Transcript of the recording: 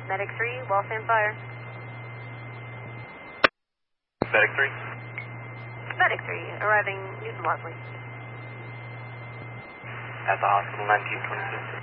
Medic 3, Waltham Fire. Medic 3? Medic 3, arriving Newton Walkley. At the hospital, 1926.